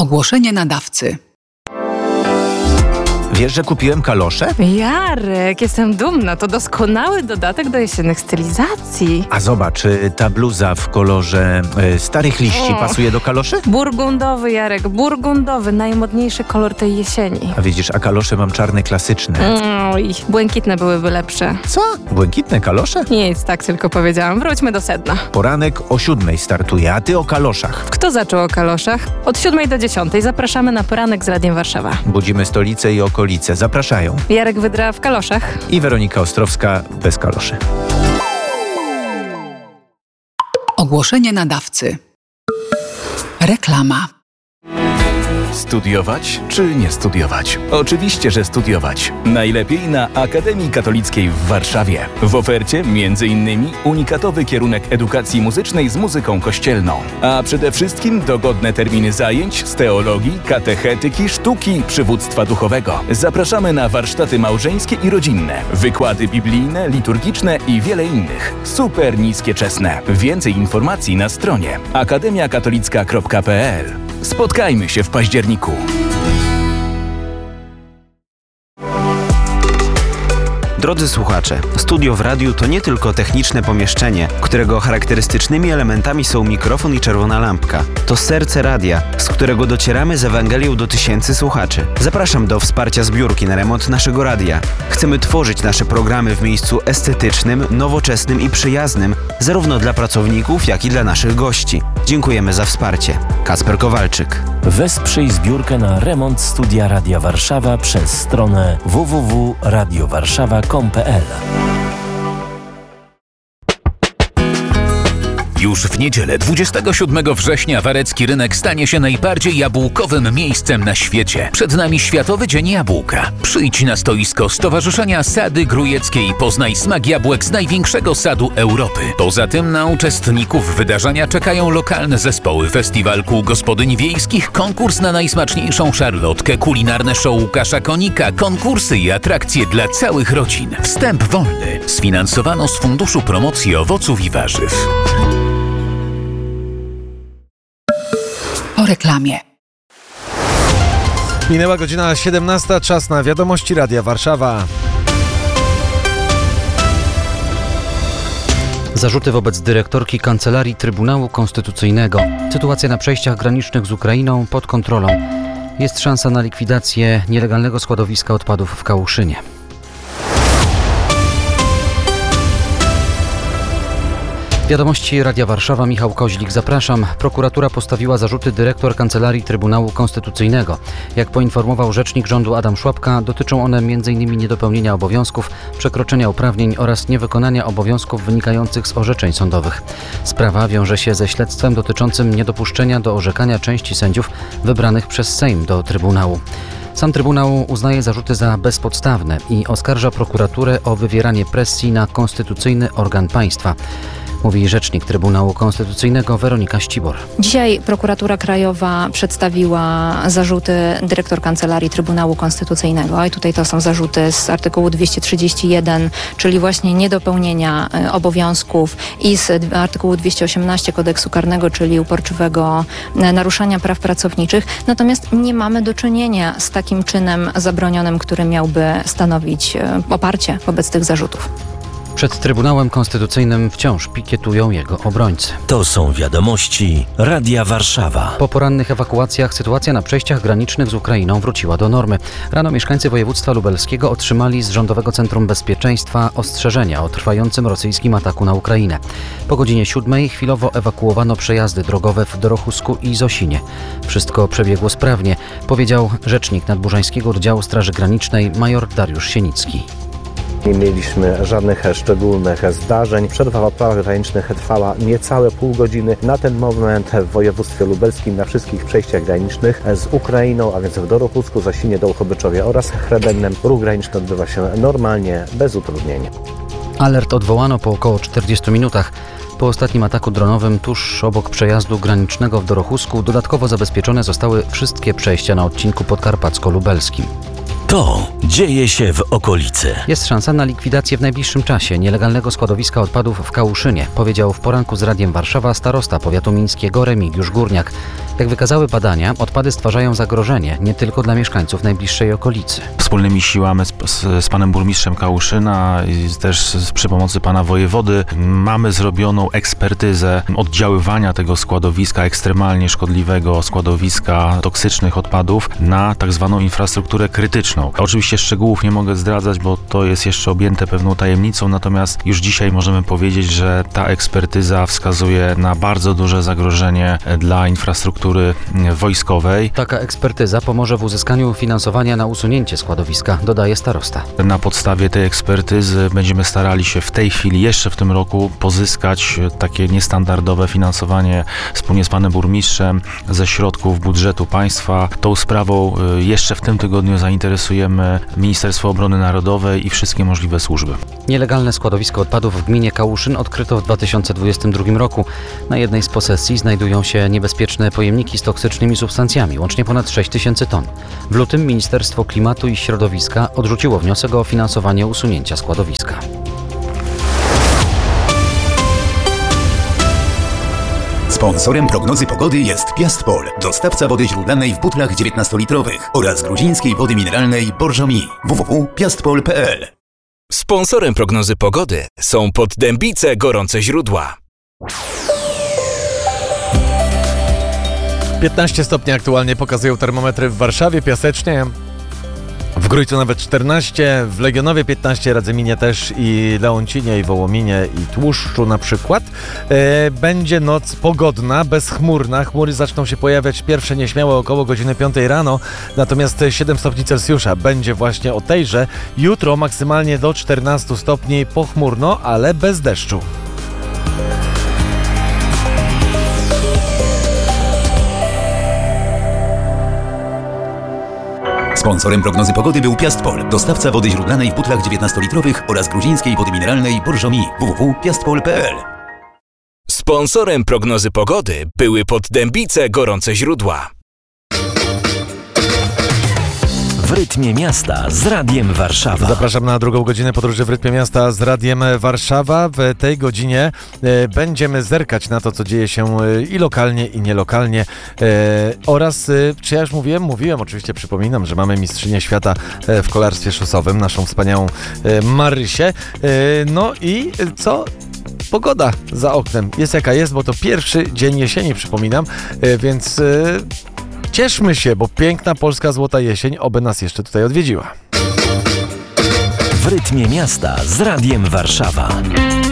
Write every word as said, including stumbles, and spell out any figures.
Ogłoszenie nadawcy. Wiesz, że kupiłem kalosze? Jarek, jestem dumna. To doskonały dodatek do jesiennych stylizacji. A zobacz, czy ta bluza w kolorze y, starych liści O. pasuje do kaloszy? Burgundowy, Jarek, burgundowy. Najmodniejszy kolor tej jesieni. A widzisz, a kalosze mam czarne klasyczne. Oj, błękitne byłyby lepsze. Co? Błękitne kalosze? Nic, tak tylko powiedziałam. Wróćmy do sedna. Poranek o siódmej startuje, a ty o kaloszach. Kto zaczął o kaloszach? Od siódmej do dziesiątej zapraszamy na poranek z Radiem Warszawa. Budzimy stolicę i okolice. Zapraszają. Jarek Wydra w kaloszach. I Weronika Ostrowska bez kaloszy. Ogłoszenie nadawcy. Reklama. Studiować czy nie studiować? Oczywiście, że studiować. Najlepiej na Akademii Katolickiej w Warszawie. W ofercie między innymi unikatowy kierunek edukacji muzycznej z muzyką kościelną. A przede wszystkim dogodne terminy zajęć z teologii, katechetyki, sztuki, przywództwa duchowego. Zapraszamy na warsztaty małżeńskie i rodzinne, wykłady biblijne, liturgiczne i wiele innych. Super niskie czesne. Więcej informacji na stronie akademia katolicka kropka p l. Spotkajmy się w październiku. Drodzy słuchacze, studio w radiu to nie tylko techniczne pomieszczenie, którego charakterystycznymi elementami są mikrofon i czerwona lampka. To serce radia, z którego docieramy z Ewangelią do tysięcy słuchaczy. Zapraszam do wsparcia zbiórki na remont naszego radia. Chcemy tworzyć nasze programy w miejscu estetycznym, nowoczesnym i przyjaznym, zarówno dla pracowników, jak i dla naszych gości. Dziękujemy za wsparcie. Kacper Kowalczyk. Wesprzyj zbiórkę na remont studia Radia Warszawa przez stronę w w w kropka radio warszawa kropka com kropka p l. Już w niedzielę dwudziestego siódmego września Warecki Rynek stanie się najbardziej jabłkowym miejscem na świecie. Przed nami Światowy Dzień Jabłka. Przyjdź na stoisko Stowarzyszenia Sady Grujeckie i poznaj smak jabłek z największego sadu Europy. Poza tym na uczestników wydarzenia czekają lokalne zespoły, festiwal kół gospodyń wiejskich, konkurs na najsmaczniejszą szarlotkę, kulinarne show Łukasza Konika, konkursy i atrakcje dla całych rodzin. Wstęp wolny. Sfinansowano z Funduszu Promocji Owoców i Warzyw. Po reklamie. Minęła godzina siedemnasta, czas na wiadomości Radia Warszawa. Zarzuty wobec dyrektorki Kancelarii Trybunału Konstytucyjnego. Sytuacja na przejściach granicznych z Ukrainą pod kontrolą. Jest szansa na likwidację nielegalnego składowiska odpadów w Kałuszynie. Wiadomości Radia Warszawa, Michał Koźlik, zapraszam. Prokuratura postawiła zarzuty dyrektor Kancelarii Trybunału Konstytucyjnego. Jak poinformował rzecznik rządu Adam Szłapka, dotyczą one m in niedopełnienia obowiązków, przekroczenia uprawnień oraz niewykonania obowiązków wynikających z orzeczeń sądowych. Sprawa wiąże się ze śledztwem dotyczącym niedopuszczenia do orzekania części sędziów wybranych przez Sejm do Trybunału. Sam Trybunał uznaje zarzuty za bezpodstawne i oskarża prokuraturę o wywieranie presji na konstytucyjny organ państwa. Mówi rzecznik Trybunału Konstytucyjnego Weronika Ścibor. Dzisiaj prokuratura krajowa przedstawiła zarzuty dyrektor Kancelarii Trybunału Konstytucyjnego i tutaj to są zarzuty z artykułu dwieście trzydzieści jeden, czyli właśnie niedopełnienia obowiązków, i z artykułu dwieście osiemnaście Kodeksu Karnego, czyli uporczywego naruszania praw pracowniczych. Natomiast nie mamy do czynienia z takim czynem zabronionym, który miałby stanowić oparcie wobec tych zarzutów. Przed Trybunałem Konstytucyjnym wciąż pikietują jego obrońcy. To są wiadomości Radia Warszawa. Po porannych ewakuacjach sytuacja na przejściach granicznych z Ukrainą wróciła do normy. Rano mieszkańcy województwa lubelskiego otrzymali z Rządowego Centrum Bezpieczeństwa ostrzeżenia o trwającym rosyjskim ataku na Ukrainę. Po godzinie siódmej chwilowo ewakuowano przejazdy drogowe w Dorochusku i Zosinie. Wszystko przebiegło sprawnie, powiedział rzecznik Nadburzańskiego Oddziału Straży Granicznej major Dariusz Sienicki. Nie mieliśmy żadnych szczególnych zdarzeń. Przerwa w odprawach granicznych trwała niecałe pół godziny. Na ten moment w województwie lubelskim na wszystkich przejściach granicznych z Ukrainą, a więc w Dorochusku, Zosinie, Dołchobyczowie oraz Chrebennem ruch graniczny odbywa się normalnie, bez utrudnień. Alert odwołano po około czterdziestu minutach. Po ostatnim ataku dronowym tuż obok przejazdu granicznego w Dorochusku dodatkowo zabezpieczone zostały wszystkie przejścia na odcinku podkarpacko-lubelskim. To dzieje się w okolicy. Jest szansa na likwidację w najbliższym czasie nielegalnego składowiska odpadów w Kałuszynie, powiedział w poranku z Radiem Warszawa starosta powiatu mińskiego Remigiusz Górniak. Jak wykazały badania, odpady stwarzają zagrożenie nie tylko dla mieszkańców najbliższej okolicy. Wspólnymi siłami z, z, z panem burmistrzem Kałuszyna i też z, przy pomocy pana wojewody mamy zrobioną ekspertyzę oddziaływania tego składowiska, ekstremalnie szkodliwego składowiska toksycznych odpadów na tak zwaną infrastrukturę krytyczną. Oczywiście szczegółów nie mogę zdradzać, bo to jest jeszcze objęte pewną tajemnicą, natomiast już dzisiaj możemy powiedzieć, że ta ekspertyza wskazuje na bardzo duże zagrożenie dla infrastruktury wojskowej. Taka ekspertyza pomoże w uzyskaniu finansowania na usunięcie składowiska, dodaje starosta. Na podstawie tej ekspertyzy będziemy starali się w tej chwili, jeszcze w tym roku, pozyskać takie niestandardowe finansowanie wspólnie z panem burmistrzem ze środków budżetu państwa. Tą sprawą jeszcze w tym tygodniu zainteresujemy Ministerstwo Obrony Narodowej i wszystkie możliwe służby. Nielegalne składowisko odpadów w gminie Kałuszyn odkryto w dwa tysiące dwudziestym drugim roku. Na jednej z posesji znajdują się niebezpieczne pojemniki z toksycznymi substancjami, łącznie ponad sześć tysięcy ton. W lutym Ministerstwo Klimatu i Środowiska odrzuciło wniosek o finansowanie usunięcia składowiska. Sponsorem prognozy pogody jest Piastpol, dostawca wody źródlanej w butlach dziewiętnastolitrowych oraz gruzińskiej wody mineralnej Borżomi. w w w kropka piastpol kropka p l. Sponsorem prognozy pogody są Poddębice Gorące Źródła. piętnaście stopni aktualnie pokazują termometry w Warszawie, piasecznie. W Grójcu nawet czternaście, w Legionowie piętnaście, Radzyminie też i Leoncinie, i Wołominie, i Tłuszczu na przykład. E, będzie noc pogodna, bezchmurna. Chmury zaczną się pojawiać pierwsze nieśmiałe około godziny piątej rano, natomiast siedem stopni Celsjusza będzie właśnie o tejże. Jutro maksymalnie do czternastu stopni, pochmurno, ale bez deszczu. Sponsorem prognozy pogody był Piastpol, dostawca wody źródlanej w butlach dziewiętnastolitrowych oraz gruzińskiej wody mineralnej Borżomi. w w w kropka piastpol kropka p l. Sponsorem prognozy pogody były Poddębice Gorące Źródła. W rytmie miasta z Radiem Warszawa. Zapraszam na drugą godzinę podróży w rytmie miasta z Radiem Warszawa. W tej godzinie e, będziemy zerkać na to, co dzieje się e, i lokalnie, i nielokalnie. E, oraz, e, czy ja już mówiłem? Mówiłem, oczywiście przypominam, że mamy mistrzynię świata e, w kolarstwie szosowym, naszą wspaniałą e, Marysię. E, no i co? Pogoda za oknem jest jaka jest, bo to pierwszy dzień jesieni, przypominam, e, więc... E, Cieszmy się, bo piękna polska złota jesień oby nas jeszcze tutaj odwiedziła. W rytmie miasta z Radiem Warszawa.